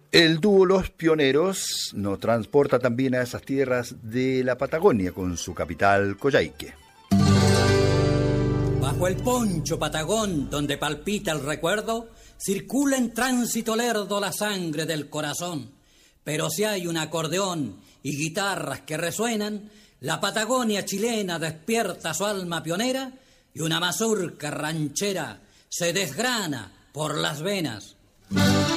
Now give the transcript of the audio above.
El dúo Los Pioneros nos transporta también a esas tierras de la Patagonia con su capital, Coyhaique. Bajo el poncho patagón donde palpita el recuerdo, circula en tránsito lerdo la sangre del corazón. Pero si hay un acordeón y guitarras que resuenan, la Patagonia chilena despierta su alma pionera y una mazurca ranchera se desgrana por las venas.